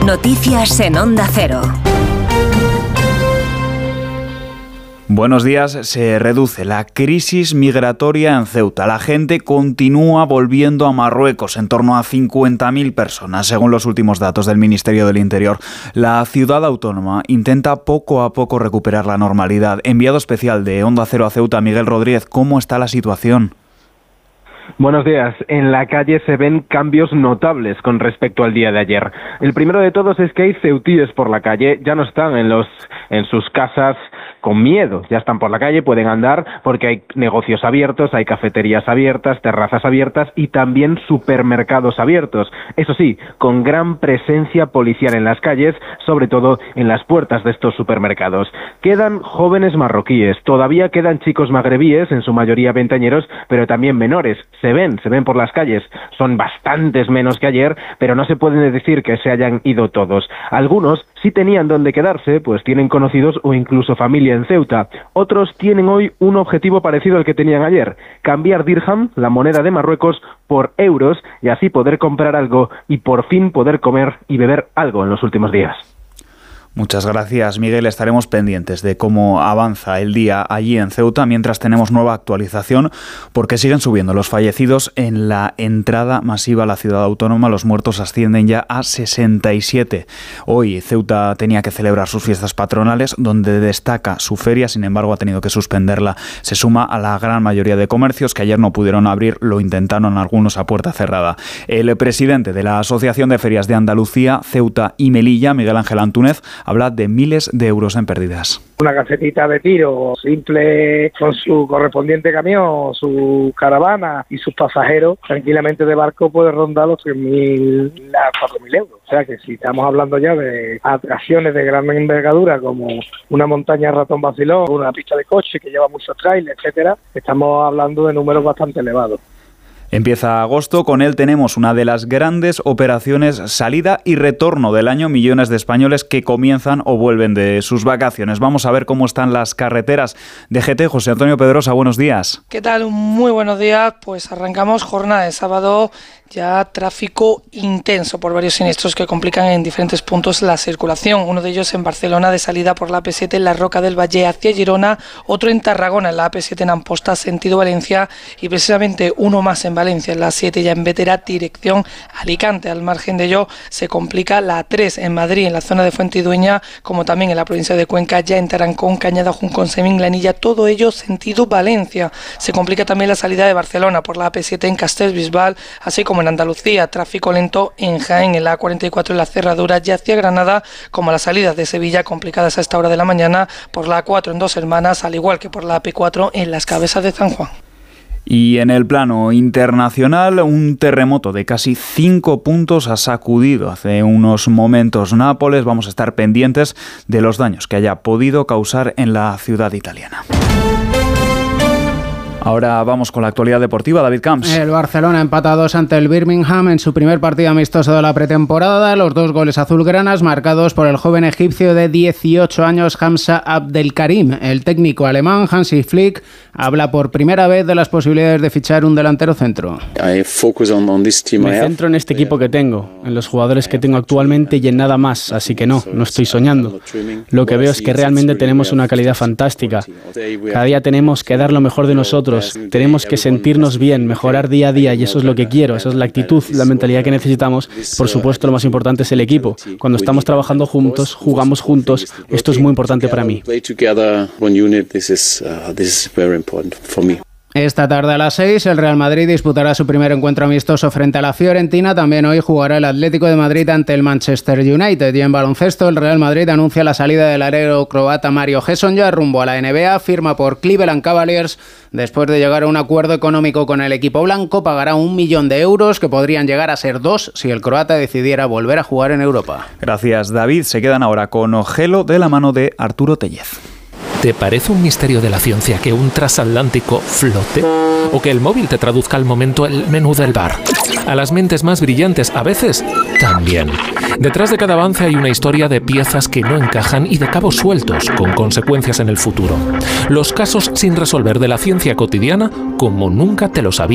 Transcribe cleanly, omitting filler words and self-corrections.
Noticias en Onda Cero. Buenos días. Se reduce la crisis migratoria en Ceuta. La gente continúa volviendo a Marruecos, en torno a 50.000 personas, según los últimos datos del Ministerio del Interior. La ciudad autónoma intenta poco a poco recuperar la normalidad. Enviado especial de Onda Cero a Ceuta, Miguel Rodríguez, ¿cómo está la situación? Buenos días. En la calle se ven cambios notables con respecto al día de ayer. El primero de todos es que hay ceutíes por la calle, ya no están en sus casas con miedo, ya están por la calle, pueden andar porque hay negocios abiertos, hay cafeterías abiertas, terrazas abiertas y también supermercados abiertos. Eso sí, con gran presencia policial en las calles, sobre todo en las puertas de estos supermercados. Quedan jóvenes marroquíes, todavía quedan chicos magrebíes, en su mayoría veinteañeros, pero también menores. Se ven por las calles. Son bastantes menos que ayer, pero no se puede decir que se hayan ido todos. Algunos sí tenían donde quedarse, pues tienen conocidos o incluso familia en Ceuta. Otros tienen hoy un objetivo parecido al que tenían ayer: cambiar dirham, la moneda de Marruecos, por euros y así poder comprar algo y por fin poder comer y beber algo en los últimos días. Muchas gracias, Miguel. Estaremos pendientes de cómo avanza el día allí en Ceuta mientras tenemos nueva actualización, porque siguen subiendo los fallecidos en la entrada masiva a la ciudad autónoma. Los muertos ascienden ya a 67. Hoy Ceuta tenía que celebrar sus fiestas patronales, donde destaca su feria, sin embargo ha tenido que suspenderla. Se suma a la gran mayoría de comercios que ayer no pudieron abrir, lo intentaron algunos a puerta cerrada. El presidente de la Asociación de Ferias de Andalucía, Ceuta y Melilla, Miguel Ángel Antúnez, habla de miles de euros en pérdidas. Una casetita de tiro simple con su correspondiente camión, su caravana y sus pasajeros, tranquilamente de barco puede rondar los 3.000 a 4.000 euros. O sea que si estamos hablando ya de atracciones de gran envergadura como una montaña ratón vacilón, una pista de coche que lleva muchos trailers, etcétera, estamos hablando de números bastante elevados. Empieza agosto, con él tenemos una de las grandes operaciones salida y retorno del año, millones de españoles que comienzan o vuelven de sus vacaciones. Vamos a ver cómo están las carreteras de GT. José Antonio Pedrosa, buenos días. ¿Qué tal? Muy buenos días. Pues arrancamos jornada de sábado, ya tráfico intenso por varios siniestros que complican en diferentes puntos la circulación. Uno de ellos en Barcelona, de salida por la AP7 en la Roca del Valle hacia Girona, otro en Tarragona en la AP7 en Amposta sentido Valencia y precisamente uno más en Valencia en la A7 ya en Bétera dirección Alicante. Al margen de ello se complica la A3 en Madrid en la zona de Fuentidueña, como también en la provincia de Cuenca, ya en Tarancón, Cañada, Juncón, Semín, Granilla, todo ello sentido Valencia. Se complica también la salida de Barcelona por la AP7 en Castellbisbal, así como en Andalucía, tráfico lento en Jaén, en la A44 en la Cerradura, ya hacia Granada, como las salidas de Sevilla complicadas a esta hora de la mañana por la A4 en Dos Hermanas, al igual que por la AP4 en las Cabezas de San Juan. Y en el plano internacional, un terremoto de casi 5 puntos ha sacudido hace unos momentos Nápoles. Vamos a estar pendientes de los daños que haya podido causar en la ciudad italiana. Ahora vamos con la actualidad deportiva. David Camps. El Barcelona empata 2 ante el Birmingham en su primer partido amistoso de la pretemporada. Los 2 goles azulgranas marcados por el joven egipcio de 18 años Hamza Abdelkarim. El técnico alemán Hansi Flick habla por primera vez de las posibilidades de fichar un delantero centro. Me centro en este equipo que tengo, en los jugadores que tengo actualmente y en nada más, así que no estoy soñando. Lo que veo es que realmente tenemos una calidad fantástica. Cada día tenemos que dar lo mejor de nosotros. Tenemos que sentirnos bien, mejorar día a día y eso es lo que quiero, esa es la actitud, la mentalidad que necesitamos. Por supuesto, lo más importante es el equipo. Cuando estamos trabajando juntos, jugamos juntos, esto es muy importante para mí. Esta tarde a las 6 el Real Madrid disputará su primer encuentro amistoso frente a la Fiorentina. También hoy jugará el Atlético de Madrid ante el Manchester United. Y en baloncesto el Real Madrid anuncia la salida del alero croata Mario Hesonja rumbo a la NBA. Firma por Cleveland Cavaliers. Después de llegar a un acuerdo económico con el equipo blanco, pagará 1 millón de euros que podrían llegar a ser 2 si el croata decidiera volver a jugar en Europa. Gracias, David. Se quedan ahora con Ogelo de la mano de Arturo Tellez. ¿Te parece un misterio de la ciencia que un transatlántico flote? ¿O que el móvil te traduzca al momento el menú del bar? A las mentes más brillantes, a veces, también. Detrás de cada avance hay una historia de piezas que no encajan y de cabos sueltos, con consecuencias en el futuro. Los casos sin resolver de la ciencia cotidiana como nunca te los había